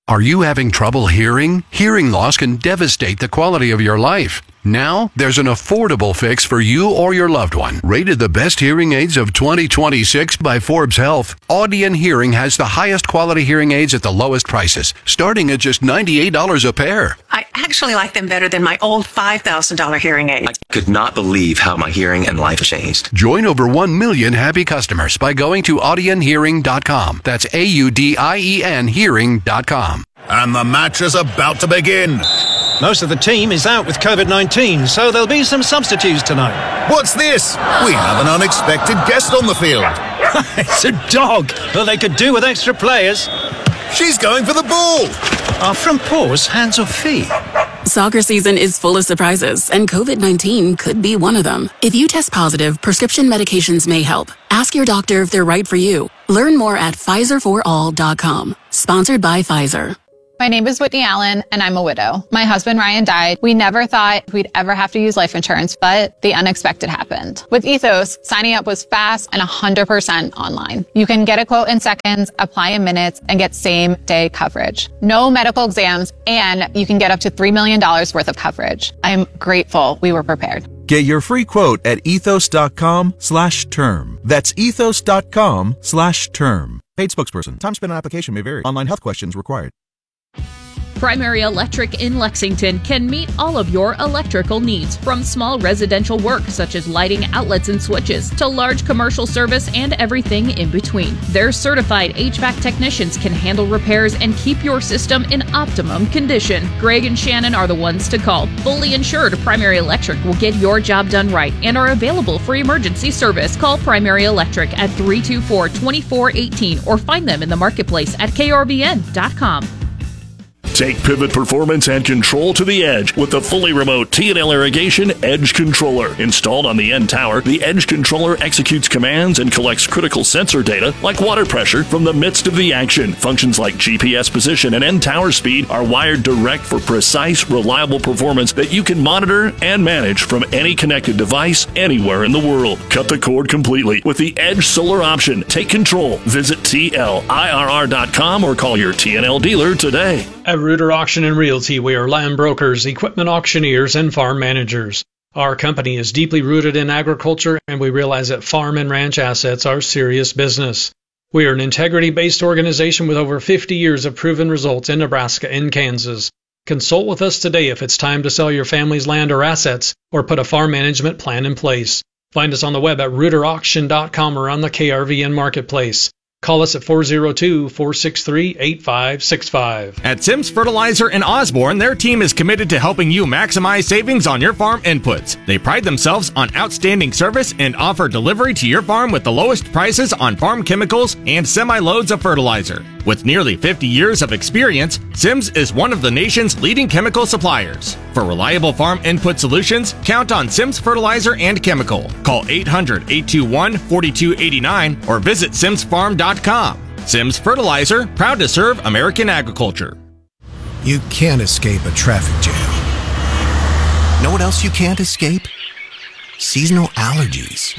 Are you having trouble hearing? Hearing loss can devastate the quality of your life. Now, there's an affordable fix for you or your loved one. Rated the best hearing aids of 2026 by Forbes Health, Audion Hearing has the highest quality hearing aids at the lowest prices, starting at just $98 a pair. I actually like them better than my old $5,000 hearing aid. I could not believe how my hearing and life changed. Join over 1 million happy customers by going to audionhearing.com. That's AUDIEN hearing.com. And the match is about to begin. Most of the team is out with COVID-19, so there'll be some substitutes tonight. What's this? We have an unexpected guest on the field. It's a dog. Well, they could do with extra players. She's going for the ball. Are front paws hands or feet? Soccer season is full of surprises, and COVID-19 could be one of them. If you test positive, prescription medications may help. Ask your doctor if they're right for you. Learn more at PfizerForAll.com. Sponsored by Pfizer. My name is Whitney Allen, and I'm a widow. My husband, Ryan, died. We never thought we'd ever have to use life insurance, but the unexpected happened. With Ethos, signing up was fast and 100% online. You can get a quote in seconds, apply in minutes, and get same-day coverage. No medical exams, and you can get up to $3 million worth of coverage. I'm grateful we were prepared. Get your free quote at ethos.com/term. That's ethos.com/term. Paid spokesperson. Time spent on application may vary. Online health questions required. Primary Electric in Lexington can meet all of your electrical needs, from small residential work such as lighting, outlets, and switches, to large commercial service and everything in between. Their certified HVAC technicians can handle repairs and keep your system in optimum condition. Greg and Shannon are the ones to call. Fully insured, Primary Electric will get your job done right and are available for emergency service. Call Primary Electric at 324-2418 or find them in the marketplace at krvn.com. Take pivot performance and control to the edge with the fully remote T&L Irrigation Edge Controller. Installed on the end tower, the Edge Controller executes commands and collects critical sensor data like water pressure from the midst of the action. Functions like GPS position and end tower speed are wired direct for precise, reliable performance that you can monitor and manage from any connected device anywhere in the world. Cut the cord completely with the Edge Solar option. Take control. Visit TLIRR.com or call your T&L dealer today. At Reuter Auction and Realty, we are land brokers, equipment auctioneers, and farm managers. Our company is deeply rooted in agriculture, and we realize that farm and ranch assets are serious business. We are an integrity-based organization with over 50 years of proven results in Nebraska and Kansas. Consult with us today if it's time to sell your family's land or assets, or put a farm management plan in place. Find us on the web at reuterauction.com or on the KRVN Marketplace. Call us at 402-463-8565. At Sims Fertilizer in Osborne, their team is committed to helping you maximize savings on your farm inputs. They pride themselves on outstanding service and offer delivery to your farm with the lowest prices on farm chemicals and semi-loads of fertilizer. With nearly 50 years of experience, Sims is one of the nation's leading chemical suppliers. For reliable farm input solutions, count on Sims Fertilizer and Chemical. Call 800-821-4289 or visit simsfarm.com. Sims Fertilizer, proud to serve American agriculture. You can't escape a traffic jam. Know what else you can't escape? Seasonal allergies.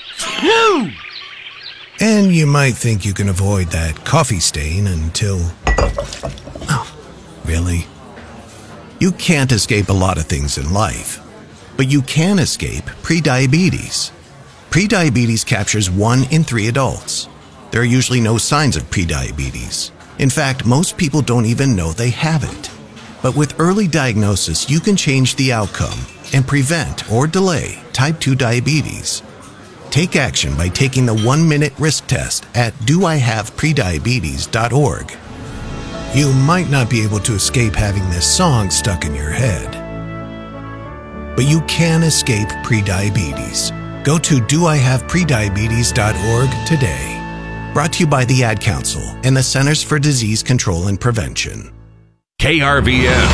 And you might think you can avoid that coffee stain until... Oh, really? You can't escape a lot of things in life, but you can escape prediabetes. Prediabetes captures 1 in 3 adults. There are usually no signs of prediabetes. In fact, most people don't even know they have it. But with early diagnosis, you can change the outcome and prevent or delay type 2 diabetes. Take action by taking the 1-minute risk test at doihaveprediabetes.org. You might not be able to escape having this song stuck in your head, but you can escape prediabetes. Go to doihaveprediabetes.org today. Brought to you by the Ad Council and the Centers for Disease Control and Prevention. KRVN.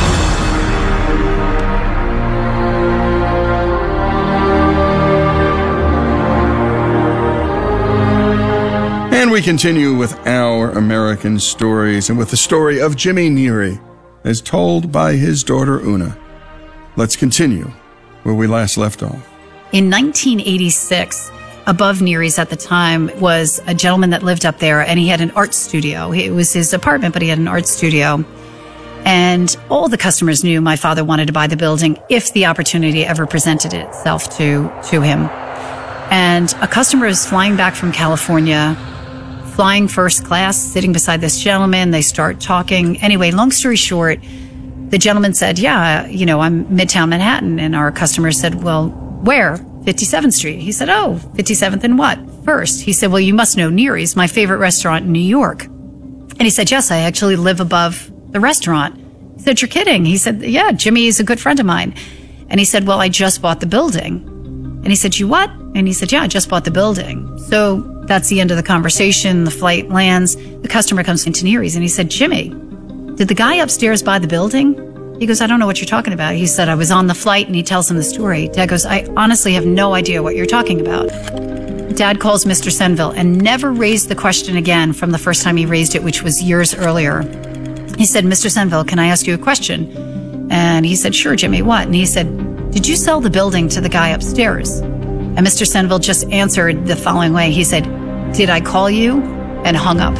And we continue with our American stories and with the story of Jimmy Neary as told by his daughter Una. Let's continue where we last left off. In 1986, above Neary's at the time was a gentleman that lived up there, and he had an art studio. It was his apartment, but he had an art studio. And all the customers knew my father wanted to buy the building if the opportunity ever presented itself to him. And a customer is flying back from California, flying first class, sitting beside this gentleman. They start talking. Anyway, long story short, the gentleman said, yeah, I'm Midtown Manhattan. And our customer said, well, where? 57th Street. He said, oh, 57th and what? First. He said, well, you must know Neary's, my favorite restaurant in New York. And he said, yes, I actually live above the restaurant. He said, you're kidding. He said, yeah, Jimmy is a good friend of mine. And he said, well, I just bought the building. And he said, you what? And he said, yeah, I just bought the building. So that's the end of the conversation. The flight lands. The customer comes into Neary's and he said, Jimmy, did the guy upstairs buy the building? He goes, I don't know what you're talking about. He said, I was on the flight, and he tells him the story. Dad goes, I honestly have no idea what you're talking about. Dad calls Mr. Senville and never raised the question again from the first time he raised it, which was years earlier. He said, Mr. Senville, can I ask you a question? And he said, sure, Jimmy, what? And he said, did you sell the building to the guy upstairs? And Mr. Senville just answered the following way. He said, did I call you? And hung up.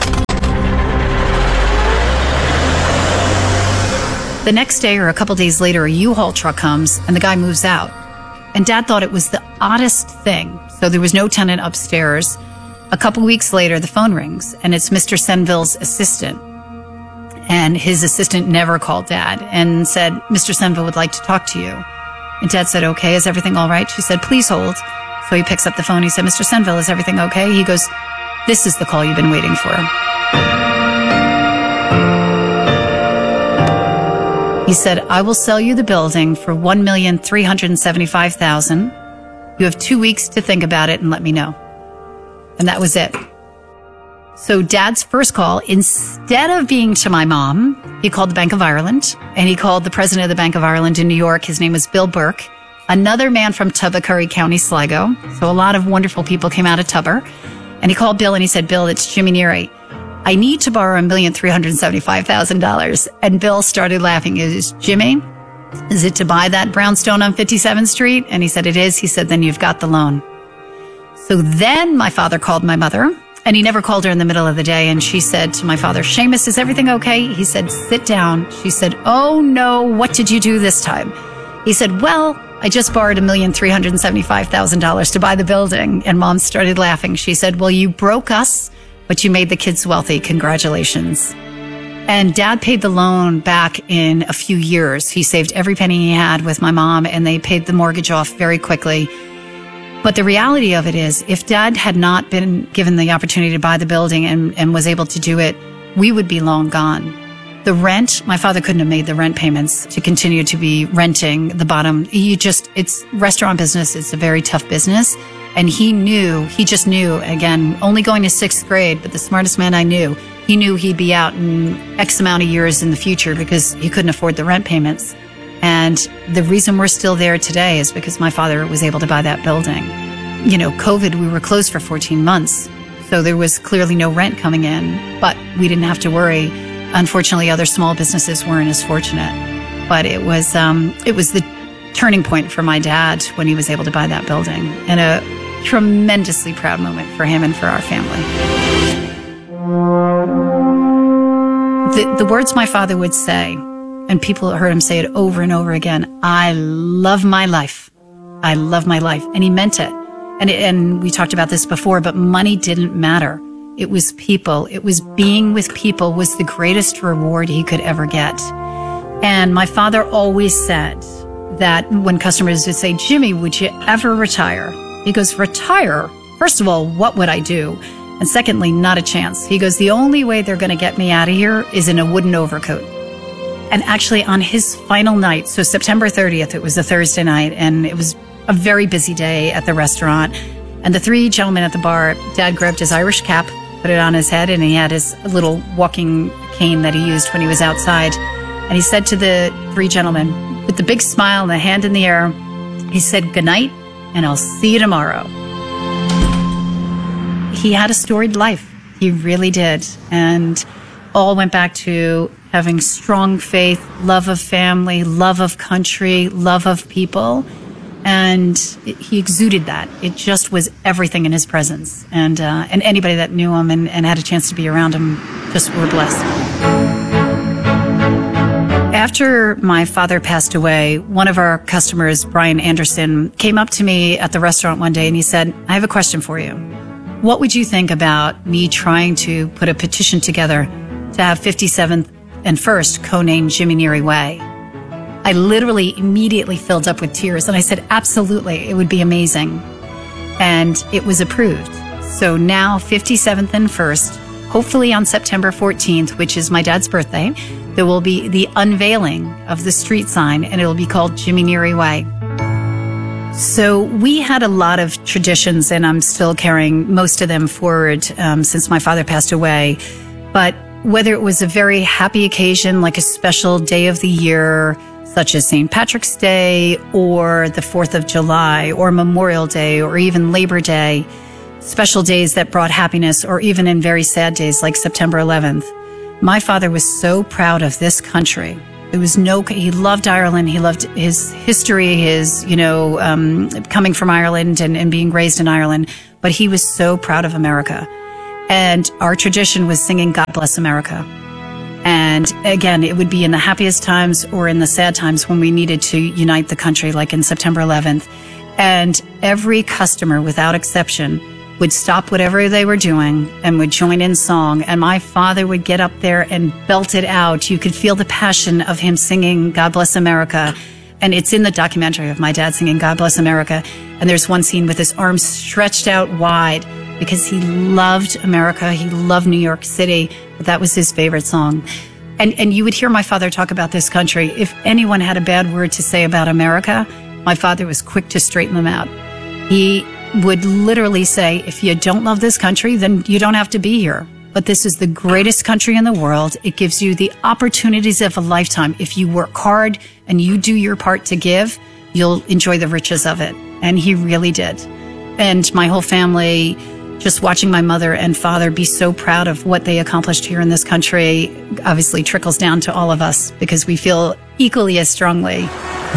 The next day or a couple days later, a U-Haul truck comes and the guy moves out. And Dad thought it was the oddest thing. So there was no tenant upstairs. A couple weeks later, the phone rings and it's Mr. Senville's assistant. And his assistant never called Dad and said, Mr. Senville would like to talk to you. And Dad said, okay, is everything all right? She said, please hold. So he picks up the phone. He said, Mr. Senville, is everything okay? He goes, this is the call you've been waiting for. He said, I will sell you the building for $1,375,000. You have 2 weeks to think about it and let me know. And that was it. So Dad's first call, instead of being to my mom, he called the Bank of Ireland, and he called the president of the Bank of Ireland in New York. His name was Bill Burke, another man from Tubba, Curry County, Sligo. So a lot of wonderful people came out of Tubba. And he called Bill and he said, Bill, it's Jimmy Neary. I need to borrow $1,375,000. And Bill started laughing. Is Jimmy, is it to buy that brownstone on 57th Street? And he said, it is. He said, then you've got the loan. So then my father called my mother, and he never called her in the middle of the day. And she said to my father, Seamus, is everything okay? He said, sit down. She said, oh no, what did you do this time? He said, well, I just borrowed $1,375,000 to buy the building. And Mom started laughing. She said, well, you broke us, but you made the kids wealthy. Congratulations. And Dad paid the loan back in a few years. He saved every penny he had with my mom, and they paid the mortgage off very quickly. But the reality of it is, if Dad had not been given the opportunity to buy the building and was able to do it, we would be long gone. The rent, my father couldn't have made the rent payments to continue to be renting the bottom. It's restaurant business. It's a very tough business. And he just knew, again, only going to 6th grade, but the smartest man I knew, he knew he'd be out in X amount of years in the future because he couldn't afford the rent payments. And the reason we're still there today is because my father was able to buy that building. COVID, we were closed for 14 months. So there was clearly no rent coming in, but we didn't have to worry. Unfortunately, other small businesses weren't as fortunate. But it was the turning point for my dad when he was able to buy that building, and a tremendously proud moment for him and for our family. The words my father would say, and people heard him say it over and over again, I love my life. I love my life. And he meant it. And we talked about this before, but money didn't matter. It was people. It was being with people was the greatest reward he could ever get. And my father always said that when customers would say, Jimmy, would you ever retire? He goes, retire? First of all, what would I do? And secondly, not a chance. He goes, the only way they're going to get me out of here is in a wooden overcoat. And actually on his final night, so September 30th, it was a Thursday night, and it was a very busy day at the restaurant. And the 3 gentlemen at the bar, Dad grabbed his Irish cap, put it on his head, and he had his little walking cane that he used when he was outside. And he said to the 3 gentlemen, with the big smile and the hand in the air, he said, good night, and I'll see you tomorrow. He had a storied life. He really did. And all went back to having strong faith, love of family, love of country, love of people. And he exuded that. It just was everything in his presence. And anybody that knew him and had a chance to be around him just were blessed. after my father passed away, one of our customers, Brian Anderson, came up to me at the restaurant one day and he said, I have a question for you. What would you think about me trying to put a petition together to have 57th and 1st co-named Jimmy Neary Way? I literally immediately filled up with tears and I said, absolutely, it would be amazing. And it was approved. So now 57th and 1st, hopefully on September 14th, which is my dad's birthday, there will be the unveiling of the street sign and it will be called Jimmy Neary Way. So we had a lot of traditions and I'm still carrying most of them forward since my father passed away. But whether it was a very happy occasion, like a special day of the year, such as St. Patrick's Day or the 4th of July or Memorial Day or even Labor Day, special days that brought happiness, or even in very sad days like September 11th. My father was so proud of this country. He loved Ireland. He loved his history, coming from Ireland and being raised in Ireland. But he was so proud of America. And our tradition was singing God Bless America. And again, it would be in the happiest times or in the sad times when we needed to unite the country, like in September 11th. And every customer, without exception, would stop whatever they were doing and would join in song. And my father would get up there and belt it out. You could feel the passion of him singing God Bless America. And it's in the documentary of my dad singing God Bless America. And there's one scene with his arms stretched out wide because he loved America. He loved New York City. But that was his favorite song. And you would hear my father talk about this country. If anyone had a bad word to say about America, my father was quick to straighten them out. He would literally say, if you don't love this country, then you don't have to be here. But this is the greatest country in the world. It gives you the opportunities of a lifetime. If you work hard and you do your part to give, you'll enjoy the riches of it. And he really did. And my whole family, just watching my mother and father be so proud of what they accomplished here in this country, obviously trickles down to all of us because we feel equally as strongly.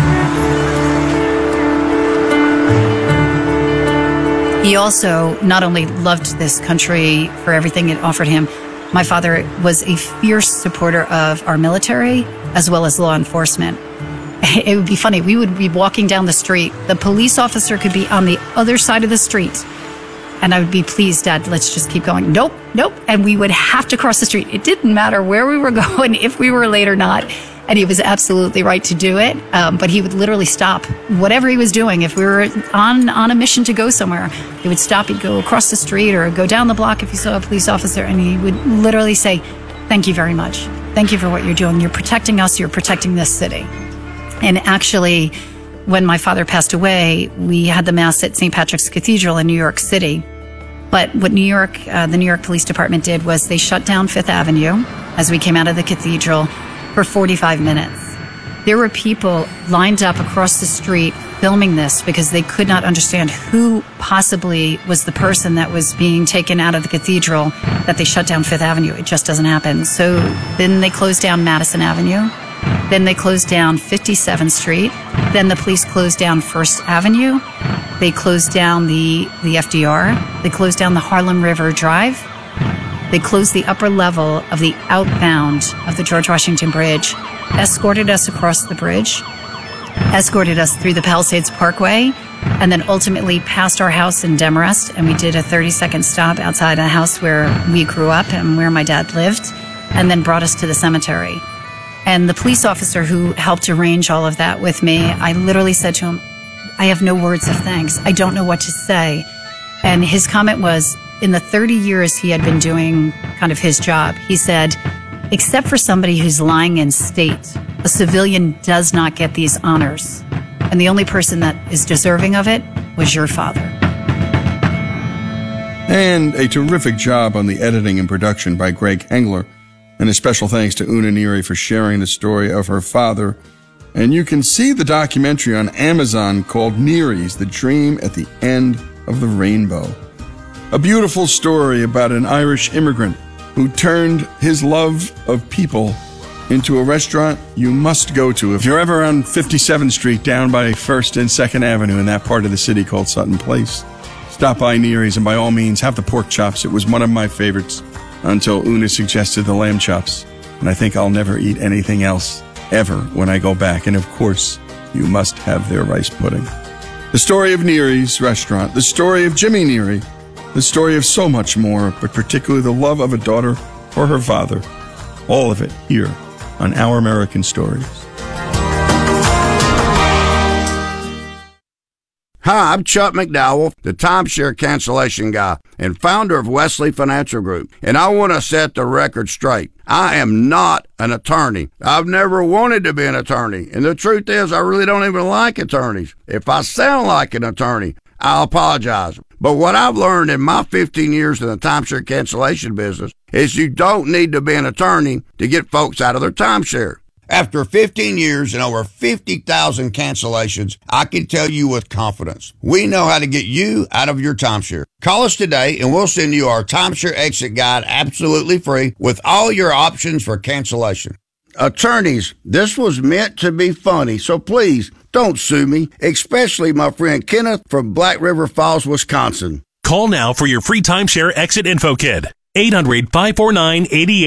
He also not only loved this country for everything it offered him, my father was a fierce supporter of our military as well as law enforcement. It would be funny. We would be walking down the street. The police officer could be on the other side of the street. And I would be, please, Dad, let's just keep going. Nope. And we would have to cross the street. It didn't matter where we were going, if we were late or not. And he was absolutely right to do it. But he would literally stop whatever he was doing. If we were on a mission to go somewhere, he would stop. He'd go across the street or go down the block if he saw a police officer. And he would literally say, thank you very much. Thank you for what you're doing. You're protecting us. You're protecting this city. And actually, when my father passed away, we had the Mass at St. Patrick's Cathedral in New York City. But what the New York Police Department did was they shut down Fifth Avenue as we came out of the cathedral for 45 minutes. There were people lined up across the street filming this because they could not understand who possibly was the person that was being taken out of the cathedral, that they shut down Fifth Avenue. It just doesn't happen. So then they closed down Madison Avenue. Then they closed down 57th Street. Then the police closed down First Avenue. They closed down the FDR. They closed down the Harlem River Drive. They closed the upper level of the outbound of the George Washington Bridge, escorted us across the bridge, escorted us through the Palisades Parkway, and then ultimately past our house in Demarest. And we did a 30-second stop outside a house where we grew up and where my dad lived, and then brought us to the cemetery. And the police officer who helped arrange all of that with me, I literally said to him, I have no words of thanks. I don't know what to say. And his comment was, in the 30 years he had been doing kind of his job, he said, except for somebody who's lying in state, a civilian does not get these honors. And the only person that is deserving of it was your father. And a terrific job on the editing and production by Greg Hengler. And a special thanks to Una Neary for sharing the story of her father. And you can see the documentary on Amazon called Neary's, The Dream at the End of the Rainbow. A beautiful story about an Irish immigrant who turned his love of people into a restaurant you must go to. If you're ever on 57th Street down by 1st and 2nd Avenue in that part of the city called Sutton Place, stop by Neary's and by all means have the pork chops. It was one of my favorites until Una suggested the lamb chops. And I think I'll never eat anything else ever when I go back. And of course, you must have their rice pudding. The story of Neary's restaurant, the story of Jimmy Neary, the story of so much more, but particularly the love of a daughter for her father. All of it here on Our American Stories. Hi, I'm Chuck McDowell, the timeshare cancellation guy and founder of Wesley Financial Group, and I want to set the record straight. I am not an attorney. I've never wanted to be an attorney, and the truth is I really don't even like attorneys. If I sound like an attorney, I'll apologize. But what I've learned in my 15 years in the timeshare cancellation business is you don't need to be an attorney to get folks out of their timeshare. After 15 years and over 50,000 cancellations, I can tell you with confidence, we know how to get you out of your timeshare. Call us today and we'll send you our timeshare exit guide absolutely free with all your options for cancellation. Attorneys, this was meant to be funny, so please don't sue me, especially my friend Kenneth from Black River Falls, Wisconsin. Call now for your free timeshare exit info kit. 800-549-88.